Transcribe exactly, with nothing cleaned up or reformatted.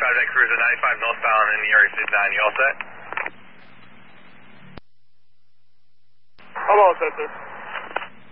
five that cruiser ninety-five northbound in the area fifty-nine. You all set? I'm all set, sir.